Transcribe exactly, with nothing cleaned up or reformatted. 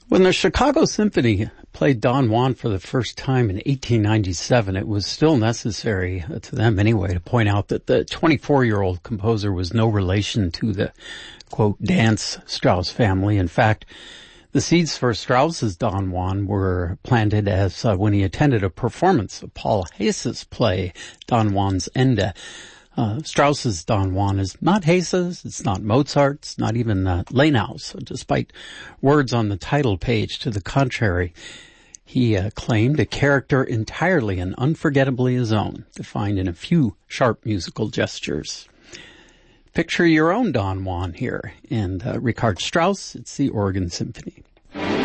When the Chicago Symphony played Don Juan for the first time in eighteen ninety-seven, it was still necessary, uh, to them anyway, to point out that the twenty-four-year-old composer was no relation to the, quote, dance Strauss family. In fact, the seeds for Strauss's Don Juan were planted as uh, when he attended a performance of Paul Heyse's play, Don Juan's Ende. Uh, Strauss's Don Juan is not Heyse's, it's not Mozart's, not even uh, Lenau's, despite words on the title page to the contrary. He uh, claimed a character entirely and unforgettably his own, defined in a few sharp musical gestures. Picture your own Don Juan here, and uh, Richard Strauss, it's the Oregon Symphony.